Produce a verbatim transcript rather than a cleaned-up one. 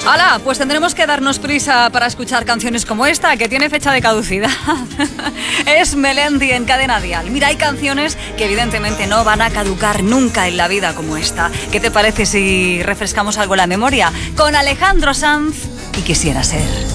¡Hala! Pues tendremos que darnos prisa para escuchar canciones como esta, que tiene fecha de caducidad. Es Melendi en Cadena Dial. Mira, hay canciones que evidentemente no van a caducar nunca en la vida como esta. ¿Qué te parece si refrescamos algo la memoria? Con Alejandro Sanz y Quisiera Ser.